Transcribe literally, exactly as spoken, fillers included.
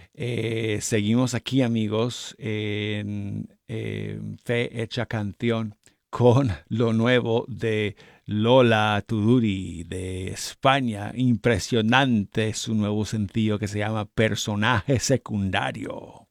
Eh, seguimos aquí, amigos, en eh, Fe Hecha Canción con lo nuevo de Lola Tuduri de España. Impresionante su nuevo sencillo que se llama Personaje Secundario.